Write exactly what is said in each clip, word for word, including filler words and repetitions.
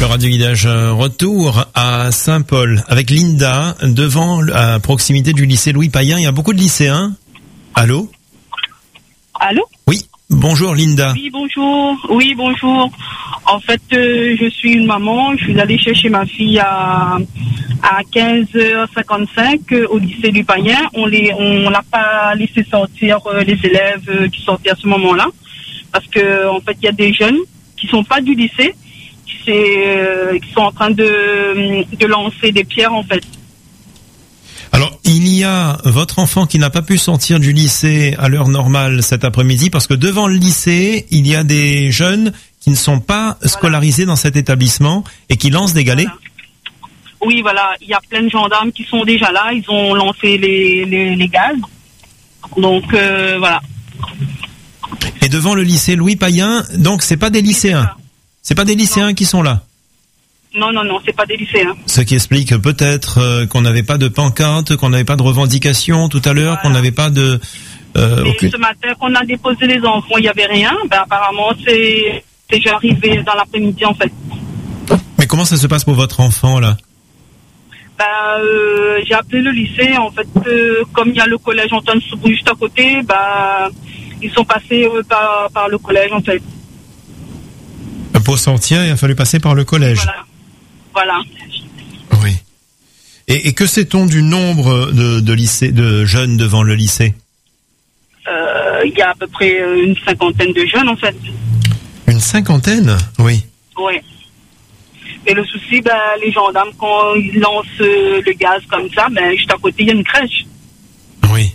Radio Guidage, retour à Saint-Paul avec Linda, devant, à proximité du lycée Louis Payen. Il y a beaucoup de lycéens. Allô? Allô? Oui, bonjour Linda. Oui, bonjour. Oui, bonjour. En fait, euh, je suis une maman. Je suis allée chercher ma fille à, à quinze heures cinquante-cinq euh, au lycée Louis Payen. On les, on l'a pas laissé sortir euh, les élèves euh, qui sortaient à ce moment-là. Parce que, en fait, il y a des jeunes qui sont pas du lycée, qui, euh, qui sont en train de, de lancer des pierres, en fait. Alors, il y a votre enfant qui n'a pas pu sortir du lycée à l'heure normale cet après-midi parce que devant le lycée, il y a des jeunes qui ne sont pas voilà. scolarisés dans cet établissement et qui lancent des galets. Voilà. Oui, voilà. Il y a plein de gendarmes qui sont déjà là. Ils ont lancé les, les, les gaz. Donc, euh, voilà. Et devant le lycée Louis Payen, donc c'est pas des lycéens. C'est pas des lycéens non. qui sont là. Non, non, non, c'est pas des lycéens. Ce qui explique peut-être euh, qu'on n'avait pas de pancarte, qu'on n'avait pas de revendication tout à l'heure, voilà. qu'on n'avait pas de... Euh, Mais okay. Ce matin, qu'on a déposé les enfants, il n'y avait rien. Ben, apparemment, c'est déjà arrivé dans l'après-midi, en fait. Mais comment ça se passe pour votre enfant, là? Ben, euh, j'ai appelé le lycée. En fait, euh, comme il y a le collège Antoine Soubou juste à côté, ben, ils sont passés euh, par, par le collège, en fait. Pour sortir, il a fallu passer par le collège. Voilà. Voilà. Oui. Et, et que sait-on du nombre de, de lycée, de jeunes devant le lycée? Euh, il y a à peu près une cinquantaine de jeunes, en fait. Une cinquantaine? Oui. Oui. Et le souci, ben, les gendarmes, quand ils lancent euh, le gaz comme ça, ben, juste à côté, il y a une crèche. Oui.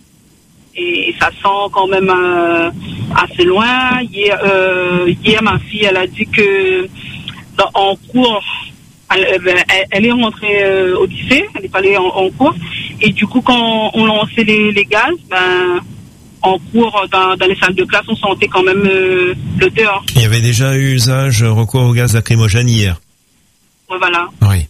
Et ça sent quand même euh, assez loin. Hier, euh, hier, ma fille, elle a dit que dans, en cours, elle, elle, elle est rentrée euh, au lycée, elle est allée en, en cours. Et du coup, quand on lançait les, les gaz, ben, en cours, dans, dans les salles de classe, on sentait quand même euh, l'odeur. Il y avait déjà eu usage, recours au gaz lacrymogène hier. Oui, voilà. Oui.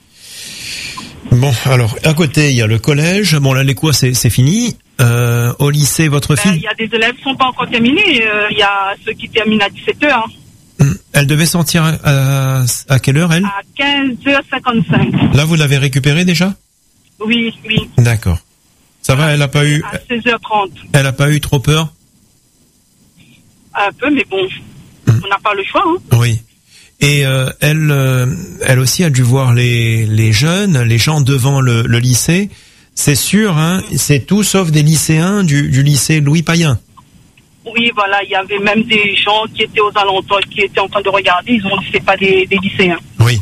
Bon, alors, à côté, il y a le collège. Bon, là, les cours, c'est, c'est fini. Euh, au lycée, votre ben, fille... Il y a des élèves qui ne sont pas encore terminés. Euh, il y a ceux qui terminent à dix-sept heures. Hein. Elle devait sortir à, à quelle heure, elle? À quinze heures cinquante-cinq. Là, vous l'avez récupérée déjà? Oui, oui. D'accord. Ça va, elle n'a pas eu... À seize heures trente. Elle n'a pas eu trop peur? Un peu, mais bon, hum. on n'a pas le choix. Hein. Oui. Et euh, elle, euh, elle aussi a dû voir les, les jeunes, les gens devant le, le lycée. C'est sûr, hein, c'est tout sauf des lycéens du, du lycée Louis Payen. Oui, voilà, il y avait même des gens qui étaient aux alentours, qui étaient en train de regarder. Ils ont dit que c'est pas des, des lycéens. Oui.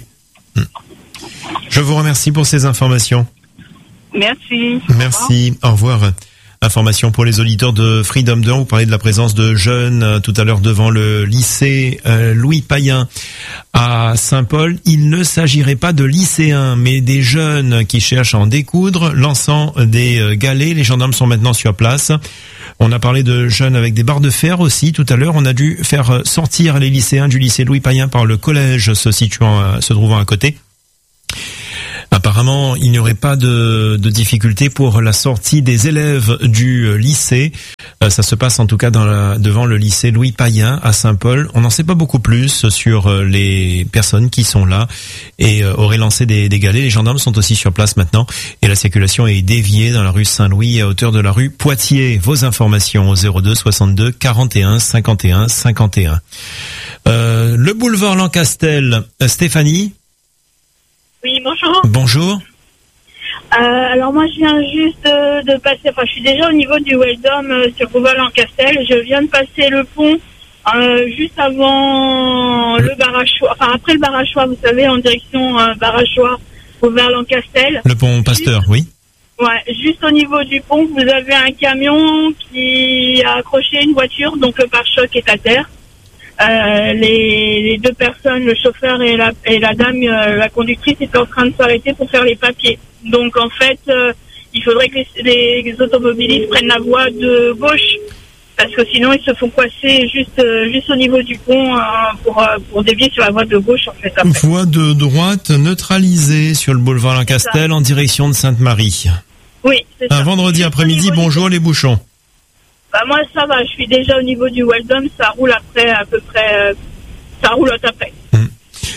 Je vous remercie pour ces informations. Merci. Merci. Au revoir. Au revoir. Information pour les auditeurs de Freedom deux. Vous parlez de la présence de jeunes euh, tout à l'heure devant le lycée euh, Louis Payen à Saint-Paul. Il ne s'agirait pas de lycéens, mais des jeunes qui cherchent à en découdre, lançant des euh, galets. Les gendarmes sont maintenant sur place. On a parlé de jeunes avec des barres de fer aussi. Tout à l'heure, on a dû faire sortir les lycéens du lycée Louis Payen par le collège se situant, euh, se trouvant à côté. Apparemment, il n'y aurait pas de, de difficulté pour la sortie des élèves du lycée. Euh, ça se passe en tout cas dans la, devant le lycée Louis Payen à Saint-Paul. On n'en sait pas beaucoup plus sur les personnes qui sont là et euh, auraient lancé des, des galets. Les gendarmes sont aussi sur place maintenant et la circulation est déviée dans la rue Saint-Louis à hauteur de la rue Poitiers. Vos informations au zéro deux soixante-deux quarante et un cinquante et un cinquante et un. Euh, le boulevard Lancastel, euh, Stéphanie. Oui, bonjour. Bonjour. Euh, alors moi je viens juste de, de passer, enfin je suis déjà au niveau du Weldom euh, sur boulevard Lancastel. Je viens de passer le pont euh, juste avant le Barachois, enfin après le Barachois, vous savez, en direction euh, Barachois, boulevard Lancastel. Le pont Pasteur, juste, oui. Ouais, juste au niveau du pont, vous avez un camion qui a accroché une voiture, donc le pare-choc est à terre. Euh, les, les deux personnes, le chauffeur et la, et la dame, euh, la conductrice, étaient en train de s'arrêter pour faire les papiers. Donc en fait, euh, il faudrait que les, les automobilistes prennent la voie de gauche, parce que sinon ils se font coincer juste, euh, juste au niveau du pont euh, pour, euh, pour dévier sur la voie de gauche en fait. Après. Voie de droite neutralisée sur le boulevard Lancastel en direction de Sainte-Marie. Oui, c'est ça. Un vendredi juste après-midi, bonjour du... les bouchons. Bah moi ça va, je suis déjà au niveau du Weldom, ça roule après à peu près, euh, ça roule après. Mmh.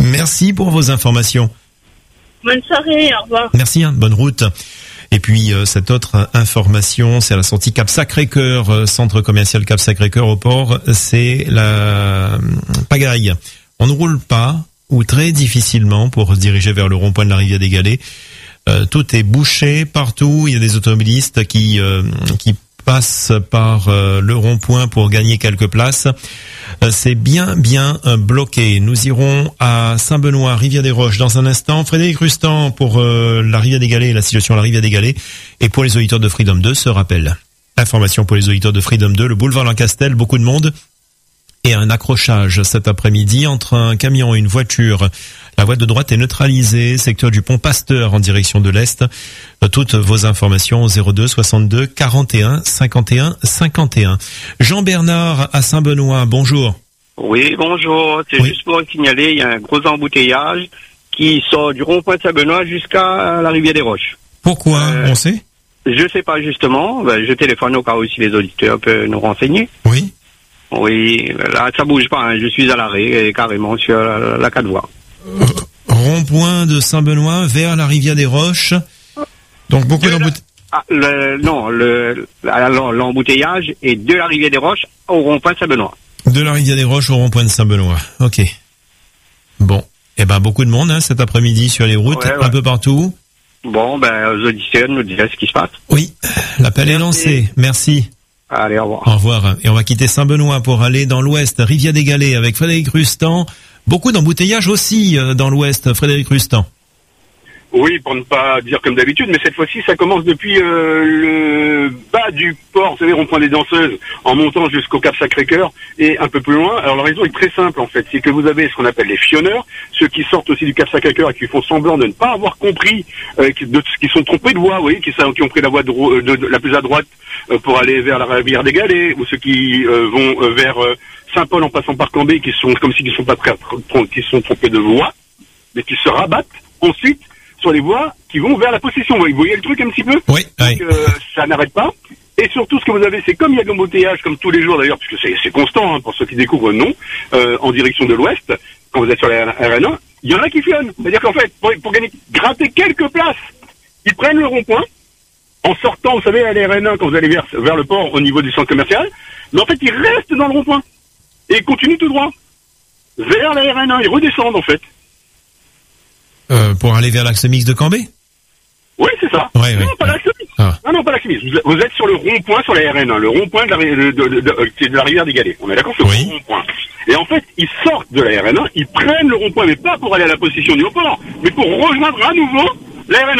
Merci pour vos informations. Bonne soirée, au revoir. Merci, hein, bonne route. Et puis euh, cette autre information, c'est à la sortie Cap Sacré-Cœur, euh, centre commercial Cap Sacré-Cœur au port, c'est la euh, pagaille. On ne roule pas ou très difficilement pour se diriger vers le rond-point de la rivière des Galets. Euh, tout est bouché partout, il y a des automobilistes qui euh, qui passent par euh, le rond-point pour gagner quelques places. Euh, c'est bien bien euh, bloqué. Nous irons à Saint-Benoît, Rivière-des-Roches dans un instant. Frédéric Rustan pour euh, la rivière des Galets, la situation à la rivière des Galets. Et pour les auditeurs de Freedom deux, ce rappel. Information pour les auditeurs de Freedom deux, le boulevard Lancastel, beaucoup de monde. Et un accrochage cet après-midi entre un camion et une voiture. La voie de droite est neutralisée, secteur du pont Pasteur en direction de l'Est. Toutes vos informations au zéro deux soixante-deux quarante et un cinquante et un cinquante et un. Jean-Bernard à Saint-Benoît, bonjour. Oui, bonjour. C'est oui. juste pour signaler, il y a un gros embouteillage qui sort du rond-point de Saint-Benoît jusqu'à la rivière des Roches. Pourquoi, euh, on sait? Je sais pas justement. Ben, je téléphone au cas où si les auditeurs peuvent nous renseigner. Oui. Oui, là ça bouge pas, hein. Je suis à l'arrêt, carrément sur la, la quatre voies. Euh, rond-point de Saint-Benoît vers la rivière des Roches. Donc beaucoup d'embouteillages. Ah, le, non, le, l'embouteillage est de la rivière des Roches au rond-point de Saint-Benoît. De la rivière des Roches au rond-point de Saint-Benoît. Ok. Bon. Eh ben, beaucoup de monde, hein, cet après-midi sur les routes, ouais, ouais. Un peu partout. Bon, ben, aux auditeurs nous diront ce qui se passe. Oui. L'appel Merci. Est lancé. Merci. Allez, au revoir. Au revoir. Et on va quitter Saint-Benoît pour aller dans l'ouest, rivière des Galets avec Frédéric Rustan. Beaucoup d'embouteillages aussi dans l'ouest, Frédéric Rustan. Oui, pour ne pas dire comme d'habitude, mais cette fois-ci, ça commence depuis euh, le bas du port, vous savez, rond-point des Danseuses, en montant jusqu'au Cap Sacré-Cœur, et un peu plus loin. Alors la raison est très simple, en fait, c'est que vous avez ce qu'on appelle les fionneurs, ceux qui sortent aussi du Cap Sacré-Cœur et qui font semblant de ne pas avoir compris, euh, qui, de, qui sont trompés de voie, vous voyez, qui, qui ont pris la voie de, de, de la plus à droite euh, pour aller vers la rivière des Galets, ou ceux qui euh, vont euh, vers euh, Saint-Paul en passant par Cambé, qui sont comme si ils sont pas très, qui sont trompés de voie, mais qui se rabattent ensuite sur les voies qui vont vers la possession. Vous voyez le truc un petit peu ? Oui. Donc, oui. Euh, ça n'arrête pas. Et surtout, ce que vous avez, c'est comme il y a de l'embouteillage, comme tous les jours d'ailleurs, puisque c'est, c'est constant, hein, pour ceux qui découvrent, non, euh, en direction de l'ouest, quand vous êtes sur la R N un, il y en a qui fionnent. C'est-à-dire qu'en fait, pour, pour gagner, gratter quelques places, ils prennent le rond-point, en sortant, vous savez, à la R N un, quand vous allez vers, vers le port au niveau du centre commercial, mais en fait, ils restent dans le rond-point. Et ils continuent tout droit. Vers la R N un, ils redescendent, en fait. Euh, pour aller vers l'axe mix de Cambé ? Oui, c'est ça. Ouais, non, ouais, pas ouais. l'axe mix. Ah. Non, non, pas l'axe mix. Vous, vous êtes sur le rond-point sur la R N un, le rond-point de la, de, de, de, de, de la rivière des Galets. On est d'accord, c'est le oui. rond-point. Et en fait, ils sortent de la R N un, ils prennent le rond-point, mais pas pour aller à la possession du haut-port, mais pour rejoindre à nouveau la R N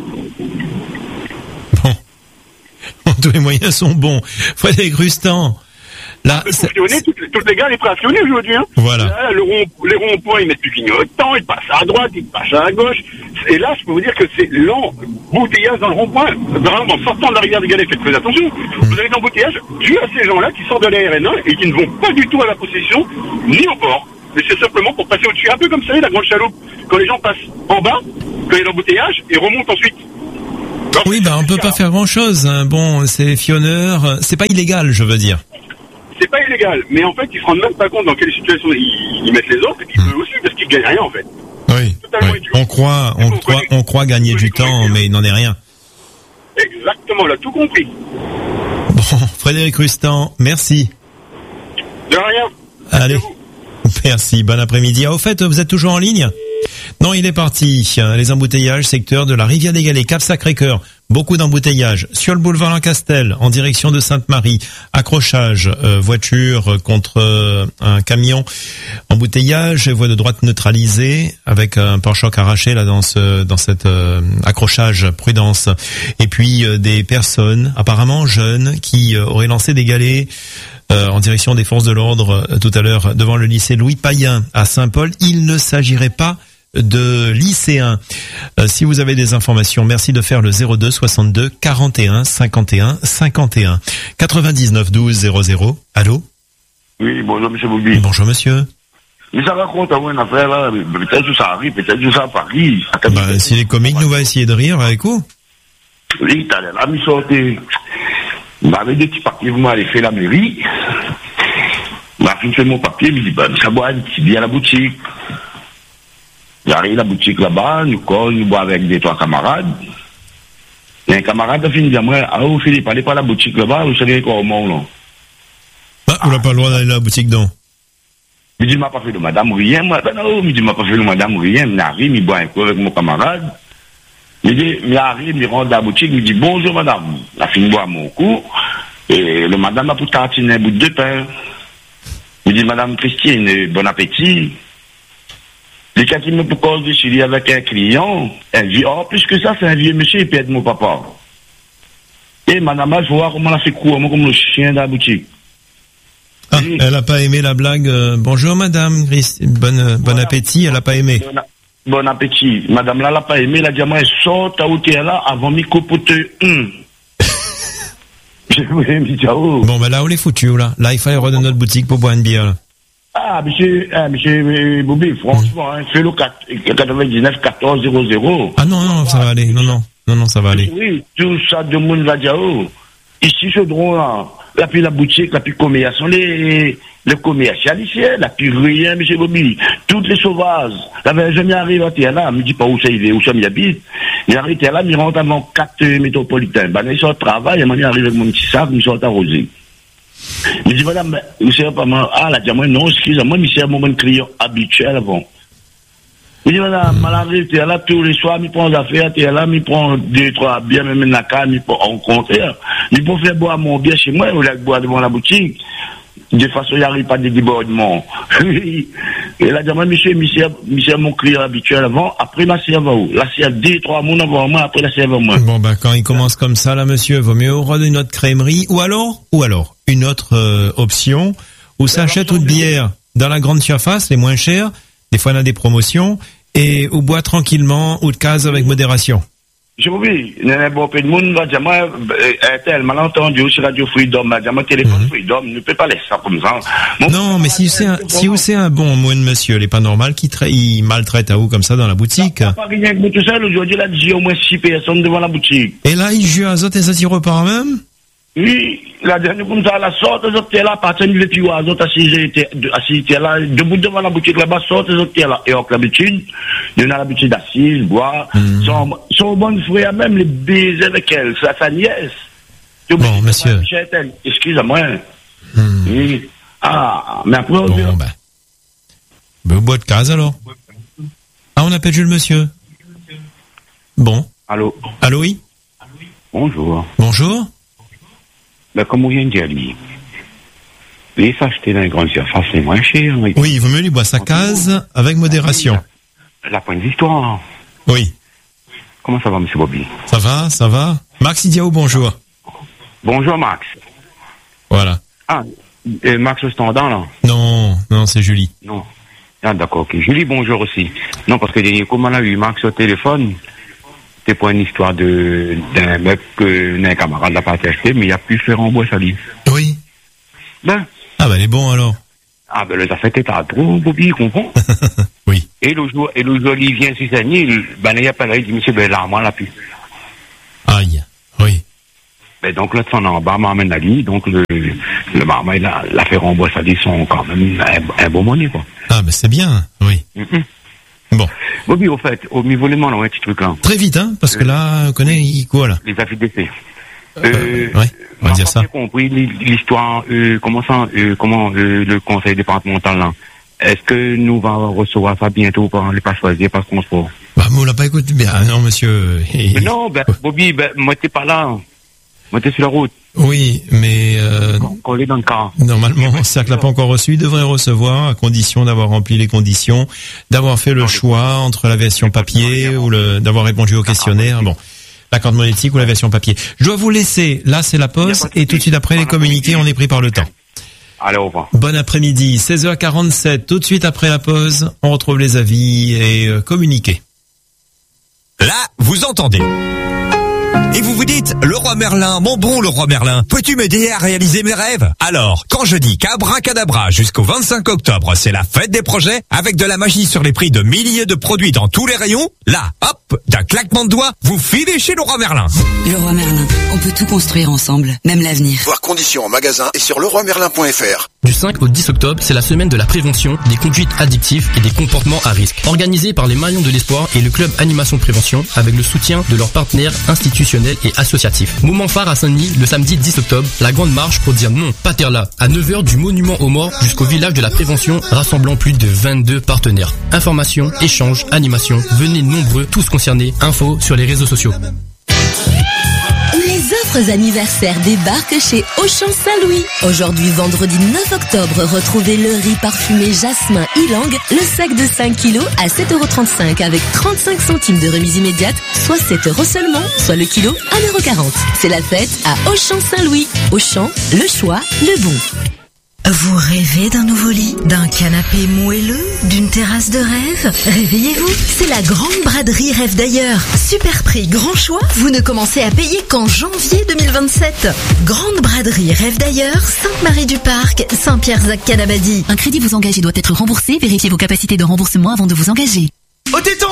un. Bon. Tous les moyens sont bons. Frédéric Rustan. Là, c'est... Toutes, toutes les gars, les prêts à fionner aujourd'hui, hein. Voilà. Là, le rond, les ronds-points, ils mettent plus clignotant, ils passent à droite, ils passent à gauche. Et là, je peux vous dire que c'est l'embouteillage dans le rond-point. Vraiment, en sortant de la rivière des Galets, faites très attention. Mmh. Vous avez l'embouteillage dû à ces gens-là qui sortent de la R N un et qui ne vont pas du tout à la possession, ni au port. Mais c'est simplement pour passer au-dessus. Un peu comme ça, la grande chaloupe. Quand les gens passent en bas, quand il y a l'embouteillage, et remontent ensuite. Alors, oui, ben, on peut pas faire grand-chose. Hein. Bon, c'est fionneur. C'est pas illégal, je veux dire. C'est pas illégal, mais en fait, ils se rendent même pas compte dans quelle situation ils, ils mettent les autres, et puis mmh. eux aussi, parce qu'ils gagnent rien, en fait. Oui. oui. On croit, on croit, connaît, on croit gagner du temps, mais il n'en est rien. Exactement, on l'a tout compris. Bon, Frédéric Rustan, merci. De rien. Allez. Merci, bon après-midi. Ah, au fait, vous êtes toujours en ligne ? Non, il est parti. Les embouteillages, secteur de la rivière des Galets, Cap Sacré-Cœur. Beaucoup d'embouteillages sur le boulevard Lancastel, en direction de Sainte-Marie. Accrochage, euh, voiture contre euh, un camion. Embouteillage, voie de droite neutralisée, avec un pare-choc arraché là dans ce dans cet euh, accrochage. Prudence. Et puis euh, des personnes, apparemment jeunes, qui euh, auraient lancé des galets euh, en direction des forces de l'ordre euh, tout à l'heure devant le lycée Louis Payen à Saint-Paul. Il ne s'agirait pas de lycéens. Euh, si vous avez des informations, merci de faire le zéro deux soixante-deux quarante et un cinquante et un cinquante et un quatre-vingt-dix-neuf douze zéro zéro. Allô ? Oui, bonjour monsieur Boubi. Bonjour monsieur. Mais ça raconte à moi une affaire là, peut-être que ça arrive, peut-être que ça à Paris. Bah, si les comiques nous va essayer de rire avec vous. Oui, t'as la mise sortie. M'avait des petits papiers, vous m'avez fait la mairie. M'a fait mon papier, il me dit, bah, ça boit, il dit à la boutique. J'arrive à la boutique là-bas, nous colle, nous bois avec des trois camarades. Et un camarade a fini de dire, moi, ah, vous Philippe, allez pas à la boutique là-bas, vous savez quoi au monde, là. Ah, on n'a pas le droit d'aller à la boutique, non. Il dit, m'a pas fait de madame rien, moi, ben non, il dit, m'a pas fait de madame rien, il arrive, il boit un coup avec mon camarade. Il dit, il arrive, il rentre dans la boutique, il dit, bonjour madame. La fille boit mon coup, et le madame a pour tartiner un bout de pain. Il dit, madame Christine, bon appétit. Les cas qui me proposent de chili avec un client, elle dit, oh, plus que ça, c'est un vieux monsieur, il perd mon papa. Et madame, je vois comment elle a fait courir, comme le chien dans la boutique. Ah, elle a pas aimé la blague. Euh, bonjour madame, Christine, bon, euh, bon voilà. Appétit, elle a pas aimé. Bon, bon appétit. Madame là, elle a pas aimé, elle a dit, moi, elle sort à où tu es là, avant mi copote. Hum. Je voulais me dire, oh. Bon, ben là, on est foutu, là. Là, il fallait redonner notre boutique pour boire une bière, là. Ah, monsieur, ah, monsieur euh, Bobby, franchement, mmh. hein, fais le quatre-vingt-dix-neuf quatorze zéro zéro. Ah non, non, ça va aller. Non, non, non, non, ça va aller. Oui, tout ça, de monde va dire, oh. Ici, ce drone là, la puis la boutique, la puis commerce, sont les, les commercialistes, la puis rien, monsieur Bobby. Toutes les sauvages. La veille, je m'y arrive à terre là, me dit pas où ça y est, où ça m'y habite. Il arrive à terre là, il rentre avant quatre métropolitains. Ben, il sort de travail, il arrive avec mon petit sac, il sort arrosé. Il dit, madame, vous savez pas, moi, ah, là, dit, moi, non, excusez-moi, mais c'est mon client habituel avant. Il dit, madame, mal arrive, t'es là, tous les soirs, il prend des affaires, t'es là, il prend deux, trois bières, même la canne, il prend, en contraire. Il peut faire boire mon bière chez moi, il voulait boire devant la boutique. De façon, il n'y arrive pas de débordement. Et là, dit, moi, monsieur, monsieur, monsieur, mon client habituel avant, après, la serve où? La serve deux, trois mois avant moi, après, la serve moi. Bon, ben, quand il commence comme ça, là, monsieur, vaut mieux redonner une autre crèmerie, ou alors, ou alors, une autre, euh, option, où ça achète ou de bière dans la grande surface, les moins chères. Des fois, on a des promotions, et on boit tranquillement, ou de case avec modération. Je vous dis, il y a un bon peu de monde, va dire, moi, tel malentendu sur Radio Freedom, va dire, moi, téléphone mm-hmm. Freedom, ne peut pas laisser ça comme ça. Mon non, mais si c'est un, si vous c'est un bon mot de monsieur, il est pas normal qu'il tra- il maltraite à vous comme ça dans la boutique. Ça, pas rien que moi tout seul, aujourd'hui, il a dit au moins six personnes devant la boutique. Et là, il joue à autres et ça tire repart même? Oui, la dernière comme ça, la sorte des autres là, partir du vécu à autres assises, assises là, debout devant la boutique là-bas, sorte des autres là. Et en l'habitude, il y a l'habitude d'assises, boire, mm. son, son bon frère même les baiser avec elle, c'est sa nièce. Bon, monsieur. Excusez-moi. Mm. Oui. Ah, mais après, bon, ben. Ben, ben, bois de case alors. Ah, on appelle Jules monsieur. Bon. Allô. Allô, oui. Bonjour. Bonjour. Ben, comme on vient de dire, lui, les s'acheter dans les grandes surfaces, c'est moins cher. Oui, il vaut mieux lui boire sa case avec modération. La, la pointe d'histoire. Oui. Comment ça va, monsieur Bobby? Ça va, ça va. Max Idiao, bonjour. Bonjour, Max. Voilà. Ah, euh, Max le standard, là? Non, non, c'est Julie. Non. Ah, d'accord, ok. Julie, bonjour aussi. Non, parce que dernier coup, on a eu Max au téléphone. C'était pour une histoire de, d'un mec que, d'un camarade n'a pas acheté, mais il a pu faire en bois sali. Oui. Ben. Ah, ben, elle est bon, alors. Ah, ben, le ça fait état trop, Bobby, il comprend. Oui. Et le jour, et le jour, il vient s'y saigner, ben, il y a pas là, il dit, monsieur, ben, là, moi, l'a pu. Aïe. Oui. Ben, donc, là, son en bas m'amène à lui, donc, le, le barman, il a, l'affaire en bois sali sont quand même un, un bon monnaie, quoi. Ah, ben, c'est bien, oui. Mm-hmm. Bon. Bobby, au fait, au niveau des là, un petit truc là. Très vite, hein, parce euh, que là, on connaît, il quoi, là? Les affaires d'essai. Euh, euh, ouais, on va dire ça. J'ai compris l'histoire, euh, comment ça, euh, comment, euh, le conseil départemental, là. Est-ce que nous va recevoir ça bientôt par les pas choisir par transport? Bah, moi, on l'a pas écouté bien, non, monsieur. Mais non, ben, Bobby, ben, moi, t'es pas là. Moi, t'es sur la route. Oui, mais euh, quand on est dans le car. Normalement, le cercle n'a pas encore reçu, il devrait recevoir à condition d'avoir rempli les conditions, d'avoir fait le choix entre la version papier ou le d'avoir répondu au questionnaire. Bon, la carte monétique ou la version papier. Je dois vous laisser. Là, c'est la pause et tout de suite après les communiqués, on est pris par le temps. Allez, au revoir. Bon après-midi, seize heures quarante-sept. Tout de suite après la pause, on retrouve les avis et euh, communiqués. Là, vous entendez. Et vous vous dites, Leroy Merlin, mon bon Leroy Merlin, peux-tu m'aider à réaliser mes rêves? Alors, quand je dis qu'abracadabra jusqu'au vingt-cinq octobre, c'est la fête des projets, avec de la magie sur les prix de milliers de produits dans tous les rayons, là, hop, d'un claquement de doigts, vous filez chez Leroy Merlin. Leroy Merlin, on peut tout construire ensemble, même l'avenir. Voir conditions en magasin et sur leroy merlin point f r. Du cinq au dix octobre, c'est la semaine de la prévention des conduites addictives et des comportements à risque. Organisée par les Maillons de l'Espoir et le club Animation Prévention avec le soutien de leurs partenaires institutionnels et associatifs. Moment phare à Saint-Denis, le samedi dix octobre, la grande marche pour dire non, pas terre-là, à neuf heures du monument aux morts jusqu'au village de la prévention rassemblant plus de vingt-deux partenaires. Informations, échanges, animations, venez nombreux, tous concernés, infos sur les réseaux sociaux. Les offres anniversaires débarquent chez Auchan Saint-Louis. Aujourd'hui, vendredi neuf octobre, retrouvez le riz parfumé Jasmin Ilang, le sac de cinq kilos à sept euros trente-cinq avec trente-cinq centimes de remise immédiate, soit sept euros seulement, soit le kilo un euro quarante. C'est la fête à Auchan Saint-Louis. Auchan, le choix, le bon. Vous rêvez d'un nouveau lit, d'un canapé moelleux, d'une terrasse de rêve? Réveillez-vous, c'est la grande braderie Rêve d'ailleurs. Super prix, grand choix, vous ne commencez à payer qu'en janvier deux mille vingt-sept. Grande braderie Rêve d'ailleurs, Sainte-Marie-du-Parc, Saint-Pierre-Zac-Canabadi. Un crédit vous engage et doit être remboursé, vérifiez vos capacités de remboursement avant de vous engager. Au téton